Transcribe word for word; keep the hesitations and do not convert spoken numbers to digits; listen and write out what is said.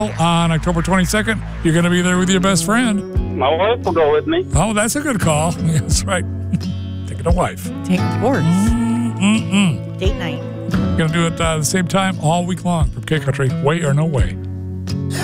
on October twenty-second. You're going to be there with your best friend. My wife will go with me. Oh, that's a good call. That's right. Taking a wife. Take of course. Mm-mm-mm. Date night. Going to do it uh, at the same time all week long from K Country. Way or no way.